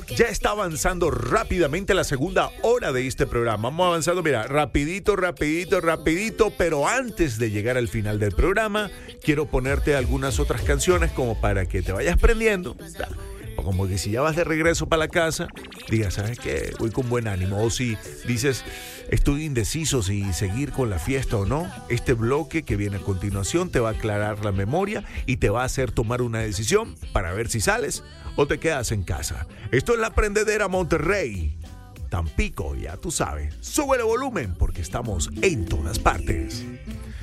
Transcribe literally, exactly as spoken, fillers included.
Ya está avanzando rápidamente la segunda hora de este programa. Vamos avanzando, mira, rapidito, rapidito, rapidito. Pero antes de llegar al final del programa, quiero ponerte algunas otras canciones como para que te vayas prendiendo. O como que si ya vas de regreso para la casa, digas, ¿sabes qué? Voy con buen ánimo. O si dices, estoy indeciso si seguir con la fiesta o no, este bloque que viene a continuación te va a aclarar la memoria y te va a hacer tomar una decisión para ver si sales o te quedas en casa. Esto es La Prendedera Monterrey. Tampico, ya tú sabes. Sube el volumen porque estamos en todas partes.